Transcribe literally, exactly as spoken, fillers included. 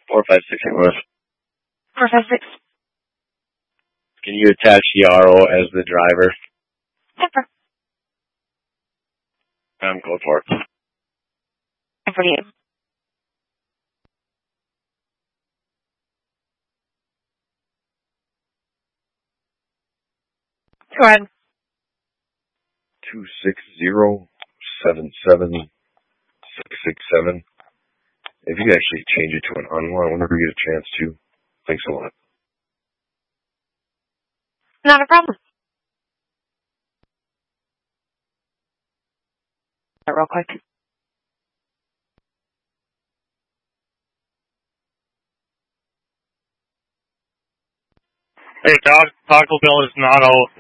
four five six English. four five six. Can you attach Yarrow as the driver? Pepper. I'm code for it. ten forty-eight. Go ahead. Two six zero seven seven six six seven. If you could actually change it to an unlock whenever you get a chance to. Thanks a lot. Not a problem. Real quick. Hey, Doc, Taco Bell is not out.